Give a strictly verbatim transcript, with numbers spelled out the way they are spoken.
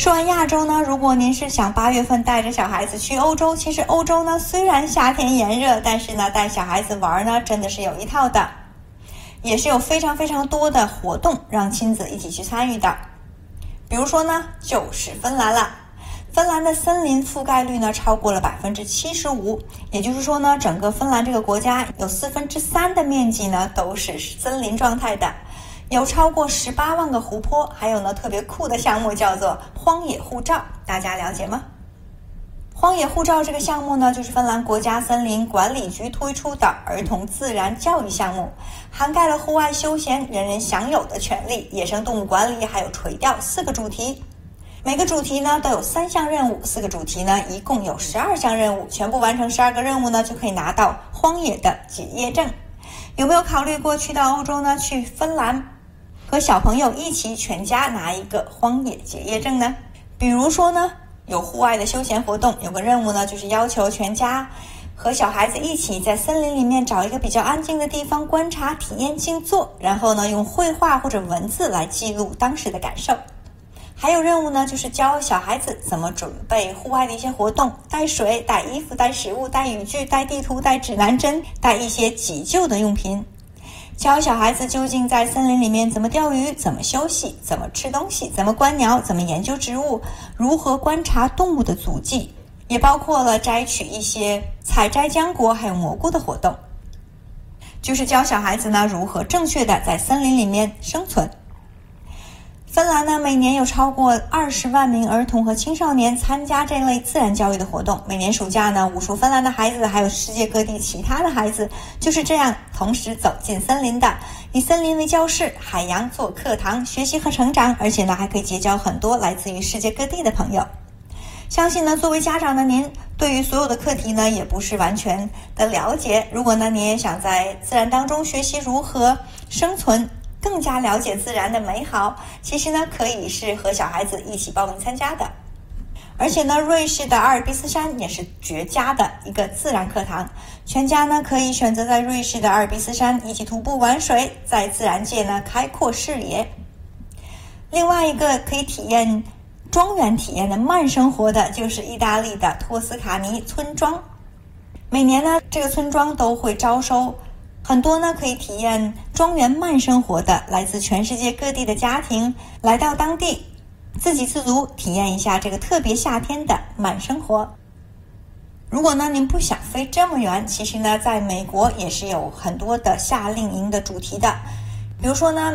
说完亚洲呢，如果您是想八月份带着小孩子去欧洲，其实欧洲呢虽然夏天炎热，但是呢带小孩子玩呢真的是有一套的，也是有非常非常多的活动让亲子一起去参与的。比如说呢就是芬兰了，芬兰的森林覆盖率呢超过了百分之七十五，也就是说呢整个芬兰这个国家有四分之三的面积呢都是森林状态的。有超过十八万个湖泊，还有呢特别酷的项目叫做荒野护照，大家了解吗？荒野护照这个项目呢，就是芬兰国家森林管理局推出的儿童自然教育项目，涵盖了户外休闲、人人享有的权利、野生动物管理还有垂钓四个主题。每个主题呢都有三项任务，四个主题呢一共有十二项任务，全部完成十二个任务呢就可以拿到荒野的结业证。有没有考虑过去到欧洲呢？去芬兰和小朋友一起全家拿一个荒野结业证呢？比如说呢有户外的休闲活动，有个任务呢就是要求全家和小孩子一起在森林里面找一个比较安静的地方观察、体验静坐，然后呢用绘画或者文字来记录当时的感受。还有任务呢就是教小孩子怎么准备户外的一些活动，带水、带衣服、带食物、带雨具、带地图、带指南针、带一些急救的用品，教小孩子究竟在森林里面怎么钓鱼、怎么休息、怎么吃东西、怎么观鸟、怎么研究植物、如何观察动物的足迹，也包括了摘取一些采摘浆果还有蘑菇的活动，就是教小孩子呢如何正确的在森林里面生存。芬兰呢，每年有超过二十万名儿童和青少年参加这类自然教育的活动。每年暑假呢，无数芬兰的孩子还有世界各地其他的孩子就是这样同时走进森林的，以森林为教室，海洋做课堂，学习和成长，而且呢还可以结交很多来自于世界各地的朋友。相信呢，作为家长的您，对于所有的课题呢也不是完全的了解。如果呢你也想在自然当中学习如何生存，更加了解自然的美好，其实呢可以是和小孩子一起报名参加的。而且呢瑞士的阿尔卑斯山也是绝佳的一个自然课堂，全家呢可以选择在瑞士的阿尔卑斯山一起徒步玩水，在自然界呢开阔视野。另外一个可以体验庄园体验的慢生活的就是意大利的托斯卡尼村庄。每年呢这个村庄都会招收很多呢可以体验庄园慢生活的来自全世界各地的家庭，来到当地自给自足体验一下这个特别夏天的慢生活。如果呢您不想飞这么远，其实呢在美国也是有很多的夏令营的主题的。比如说呢